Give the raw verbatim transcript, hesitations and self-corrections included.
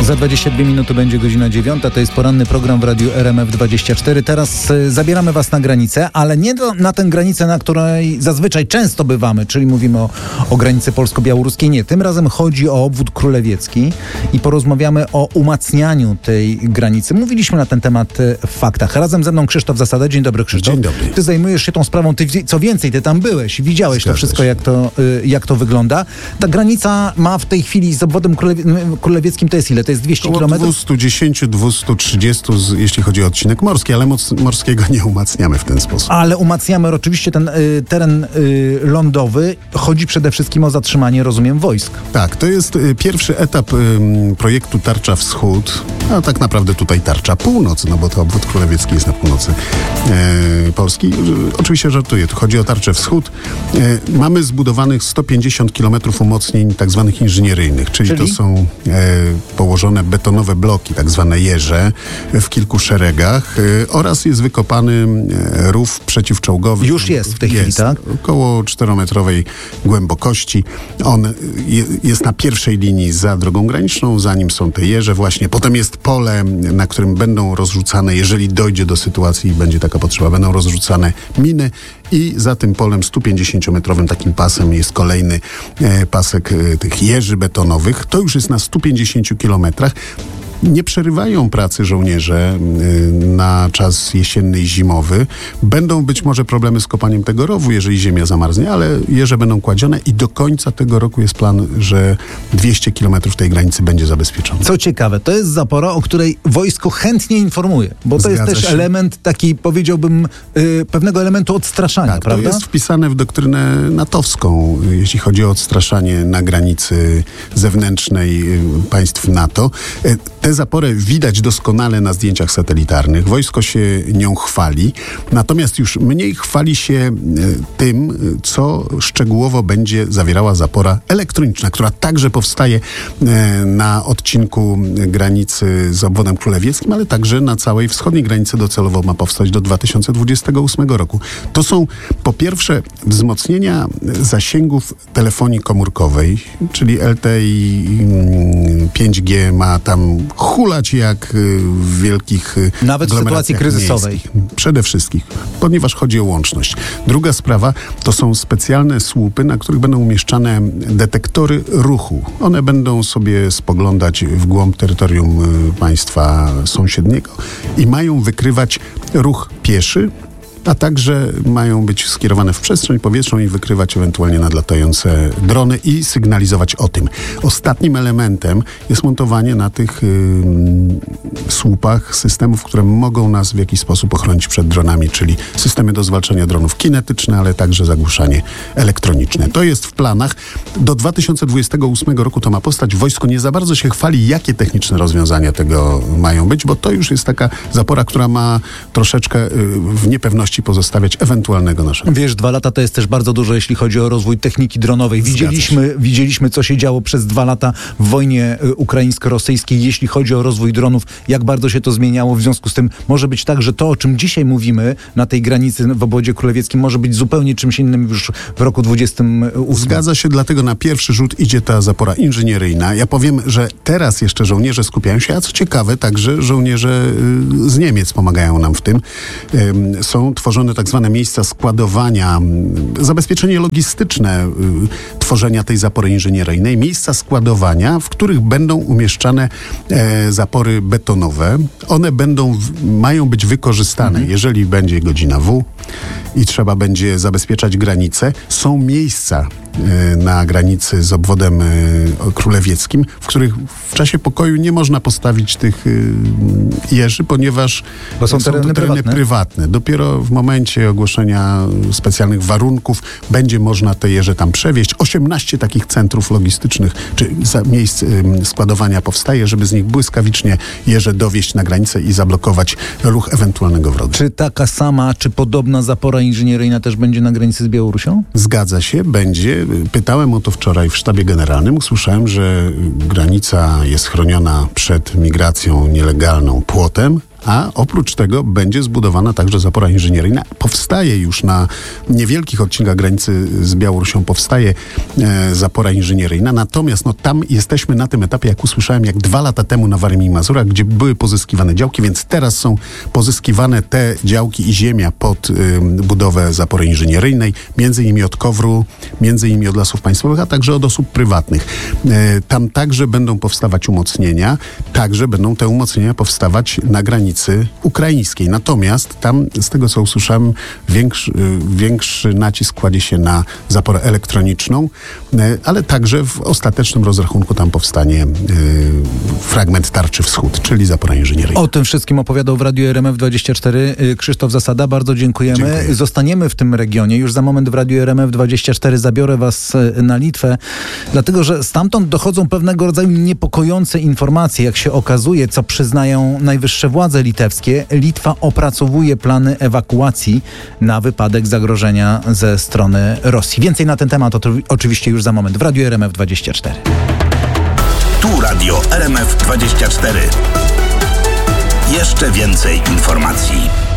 Za dwadzieścia dwie minuty będzie godzina dziewiąta. To jest poranny program w Radiu R M F dwadzieścia cztery. Teraz y, zabieramy was na granicę, ale nie do, na tę granicę, na której zazwyczaj często bywamy, czyli mówimy o, o granicy polsko-białoruskiej. Nie, tym razem chodzi o obwód królewiecki i porozmawiamy o umacnianiu tej granicy. Mówiliśmy na ten temat y, w faktach. Razem ze mną Krzysztof Zasada. Dzień dobry, Krzysztof. Dzień dobry. Ty zajmujesz się tą sprawą. Ty, co więcej, ty tam byłeś, widziałeś Zgadza to wszystko, jak to, y, jak to wygląda. Ta granica ma w tej chwili z obwodem królewie- królewieckim to jest ile? To jest dwieście kilometrów? dwieście dziesięć do dwustu trzydziestu, jeśli chodzi o odcinek morski, ale moc, morskiego nie umacniamy w ten sposób. Ale umacniamy oczywiście ten y, teren y, lądowy. Chodzi przede wszystkim o zatrzymanie, rozumiem, wojsk. Tak, to jest y, pierwszy etap y, projektu Tarcza Wschód, a tak naprawdę tutaj Tarcza Północ, no bo to obwód królewiecki jest na północy y, Polski. Y, oczywiście żartuję, tu chodzi o Tarczę Wschód. Y, mamy zbudowanych sto pięćdziesiąt kilometrów umocnień tak zwanych inżynieryjnych, czyli, czyli? to są y, położone betonowe bloki, tak zwane jeże, w kilku szeregach y, oraz jest wykopany y, rów przeciwczołgowy. Już jest w tej jest, chwili, tak? Około czterometrowej głębokości. On y, jest na pierwszej linii za drogą graniczną, za nim są te jeże właśnie. Potem jest pole, na którym będą rozrzucane, jeżeli dojdzie do sytuacji i będzie taka potrzeba, będą rozrzucane miny i za tym polem stu pięćdziesięciometrowym takim pasem jest kolejny e, pasek e, tych jeży betonowych. To już jest na stu pięćdziesięciu kilometrach. Nie przerywają pracy żołnierze y, na czas jesienny i zimowy. Będą być może problemy z kopaniem tego rowu, jeżeli ziemia zamarznie, ale jeże będą kładzione i do końca tego roku jest plan, że dwieście kilometrów tej granicy będzie zabezpieczone. Co ciekawe, to jest zapora, o której wojsko chętnie informuje, bo to Zgadza jest też się. element taki, powiedziałbym, y, pewnego elementu odstraszania, tak, prawda? To jest wpisane w doktrynę natowską, jeśli chodzi o odstraszanie na granicy zewnętrznej y, państw NATO. Y, Tę zaporę widać doskonale na zdjęciach satelitarnych. Wojsko się nią chwali, natomiast już mniej chwali się tym, co szczegółowo będzie zawierała zapora elektroniczna, która także powstaje na odcinku granicy z obwodem królewieckim, ale także na całej wschodniej granicy docelowo ma powstać do dwa tysiące dwudziestego ósmego roku. To są po pierwsze wzmocnienia zasięgów telefonii komórkowej, czyli L T E pięć G ma tam hulać jak w wielkich nawet w sytuacji kryzysowej. Miejskich. Przede wszystkim, ponieważ chodzi o łączność. Druga sprawa to są specjalne słupy, na których będą umieszczane detektory ruchu. One będą sobie spoglądać w głąb terytorium państwa sąsiedniego i mają wykrywać ruch pieszy, a także mają być skierowane w przestrzeń powietrzną i wykrywać ewentualnie nadlatające drony i sygnalizować o tym. Ostatnim elementem jest montowanie na tych yy, słupach systemów, które mogą nas w jakiś sposób ochronić przed dronami, czyli systemy do zwalczania dronów kinetyczne, ale także zagłuszanie elektroniczne. To jest w planach. Do dwa tysiące dwudziestego ósmego roku to ma powstać. Wojsko nie za bardzo się chwali, jakie techniczne rozwiązania tego mają być, bo to już jest taka zapora, która ma troszeczkę yy, w niepewności pozostawiać ewentualnego naszego. Wiesz, dwa lata to jest też bardzo dużo, jeśli chodzi o rozwój techniki dronowej. Widzieliśmy, widzieliśmy, co się działo przez dwa lata w wojnie y, ukraińsko-rosyjskiej, jeśli chodzi o rozwój dronów, jak bardzo się to zmieniało. W związku z tym może być tak, że to, o czym dzisiaj mówimy na tej granicy w obwodzie królewieckim, może być zupełnie czymś innym już w roku dwudziestym ósmym. Zgadza się, dlatego na pierwszy rzut idzie ta zapora inżynieryjna. Ja powiem, że teraz jeszcze żołnierze skupiają się, a co ciekawe, także żołnierze y, z Niemiec pomagają nam w tym. Y, są tworzone tak zwane miejsca składowania, zabezpieczenie logistyczne y, tworzenia tej zapory inżynieryjnej, miejsca składowania, w których będą umieszczane e, zapory betonowe. One będą, w, mają być wykorzystane, mhm. jeżeli będzie godzina W i trzeba będzie zabezpieczać granice. Są miejsca e, na granicy z obwodem e, królewieckim, w których w czasie pokoju nie można postawić tych e, jeży, ponieważ Bo są, są tereny, to tereny prywatne. prywatne. Dopiero w momencie ogłoszenia specjalnych warunków będzie można te jeże tam przewieźć. osiemnaście takich centrów logistycznych, czy miejsc składowania powstaje, żeby z nich błyskawicznie jeże dowieźć na granicę i zablokować ruch ewentualnego wroga. Czy taka sama, czy podobna zapora inżynieryjna też będzie na granicy z Białorusią? Zgadza się, będzie. Pytałem o to wczoraj w sztabie generalnym. Usłyszałem, że granica jest chroniona przed migracją nielegalną płotem, a oprócz tego będzie zbudowana także zapora inżynieryjna. Powstaje już na niewielkich odcinkach granicy z Białorusią, powstaje e, zapora inżynieryjna, natomiast no, tam jesteśmy na tym etapie, jak usłyszałem, jak dwa lata temu na Warmii i Mazurach, gdzie były pozyskiwane działki, więc teraz są pozyskiwane te działki i ziemia pod y, budowę zapory inżynieryjnej, między innymi od Kowru, między innymi od Lasów Państwowych, a także od osób prywatnych. E, tam także będą powstawać umocnienia, także będą te umocnienia powstawać na granicy ukraińskiej. Natomiast tam, z tego co usłyszałem, większy, większy nacisk kładzie się na zaporę elektroniczną, ale także w ostatecznym rozrachunku tam powstanie y, fragment tarczy wschód, czyli zapora inżynieryjna. O tym wszystkim opowiadał w Radiu R M F dwadzieścia cztery Krzysztof Zasada. Bardzo dziękujemy. Dziękuję. Zostaniemy w tym regionie. Już za moment w Radiu R M F dwadzieścia cztery zabiorę was na Litwę, dlatego że stamtąd dochodzą pewnego rodzaju niepokojące informacje, jak się okazuje, co przyznają najwyższe władze litewskie. Litwa opracowuje plany ewakuacji na wypadek zagrożenia ze strony Rosji. Więcej na ten temat to oczywiście już za moment w Radiu R M F dwadzieścia cztery. Tu Radio R M F dwadzieścia cztery. Jeszcze więcej informacji.